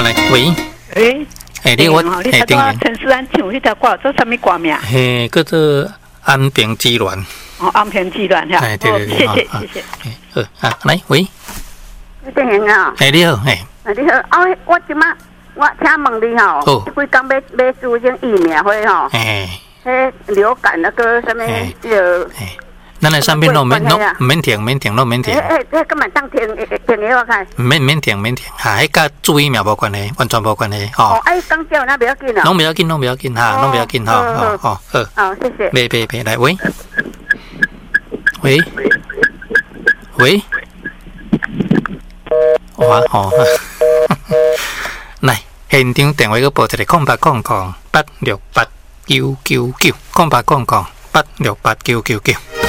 来，喂，你我丁元，陈思安唱迄条歌做什么歌名？ 叫做安平之恋。 安平之恋哈。 对， 谢谢。 来，喂， 丁元啊， 你好， 你好，我即马我请问你吼，规工要做种疫苗会吼，迄流感那个什么就。 咱的产品都免停，都免停。 根本当停药我看。 免停，迄甲注疫苗无关系，完全无关系。 讲叫那不要紧啊。 拢不要紧哈，拢不要紧哈。好， 谢谢。 别，来，喂，哇，来，现场电话个报一个0800868999，0800868999。